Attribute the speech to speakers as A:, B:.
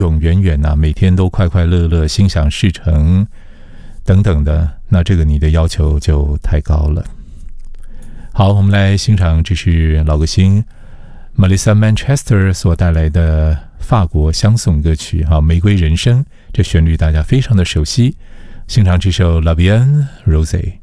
A: 永远远啊，每天都快快乐乐、心想事成等等的，那这个你的要求就太高了。好，我们来欣赏，这是老歌星 Melissa Manchester 所带来的法国香颂歌曲《玫瑰人生》，这旋律大家非常的熟悉。欣赏这首 La Bien Rose。